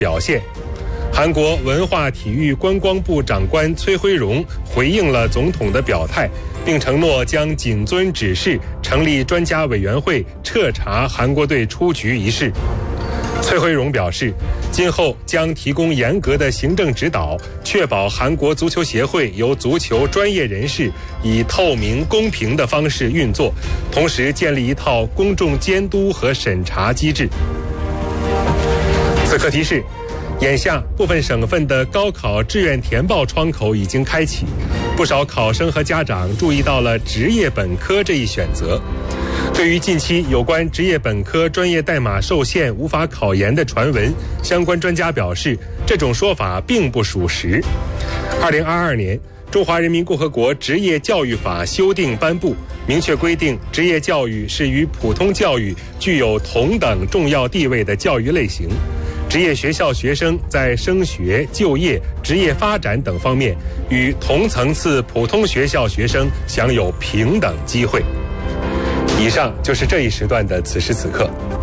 表现。韩国文化体育观光部长官崔辉荣回应了总统的表态，并承诺将谨遵指示，成立专家委员会彻查韩国队出局一事。崔辉荣表示，今后将提供严格的行政指导，确保韩国足球协会由足球专业人士以透明公平的方式运作，同时建立一套公众监督和审查机制。此刻提示，眼下部分省份的高考志愿填报窗口已经开启，不少考生和家长注意到了职业本科这一选择。对于近期有关职业本科专业代码受限无法考研的传闻，相关专家表示，这种说法并不属实。2022年，中华人民共和国职业教育法修订颁布，明确规定职业教育是与普通教育具有同等重要地位的教育类型。职业学校学生在升学、就业、职业发展等方面，与同层次普通学校学生享有平等机会。以上就是这一时段的此时此刻。